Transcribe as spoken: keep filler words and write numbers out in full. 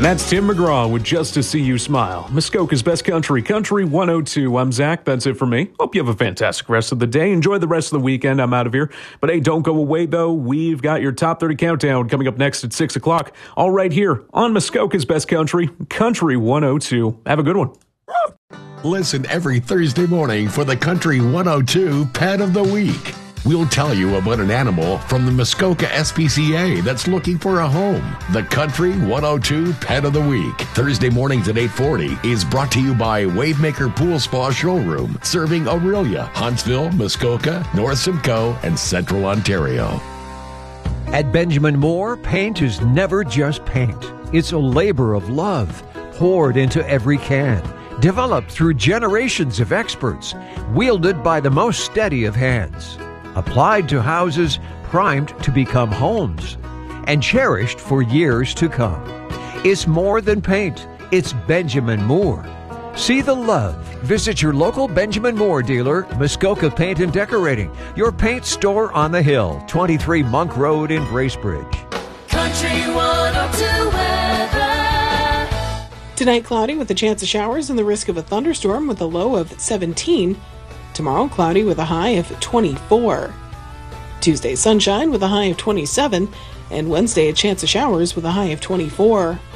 That's Tim McGraw with Just to See You Smile. Muskoka's Best Country, Country one oh two. I'm Zach. That's it for me. Hope you have a fantastic rest of the day. Enjoy the rest of the weekend. I'm out of here. But hey, don't go away, though. We've got your Top thirty Countdown coming up next at six o'clock. All right here on Muskoka's Best Country, Country one oh two. Have a good one. Listen every Thursday morning for the Country one oh two Pet of the Week. We'll tell you about an animal from the Muskoka S P C A that's looking for a home. The Country one oh two Pet of the Week, Thursday mornings at eight forty, is brought to you by Wavemaker Pool Spa Showroom, serving Aurelia, Huntsville, Muskoka, North Simcoe, and Central Ontario. At Benjamin Moore, paint is never just paint. It's a labor of love poured into every can, developed through generations of experts, wielded by the most steady of hands, applied to houses primed to become homes, and cherished for years to come. It's more than paint. It's Benjamin Moore. See the love. Visit your local Benjamin Moore dealer, Muskoka Paint and Decorating, your paint store on the hill, twenty-three Monk Road in Bracebridge. Country one oh two weather. Tonight, cloudy with a chance of showers and the risk of a thunderstorm with a low of seventeen. Tomorrow, cloudy with a high of twenty-four. Tuesday, sunshine with a high of twenty-seven. And Wednesday, a chance of showers with a high of twenty-four.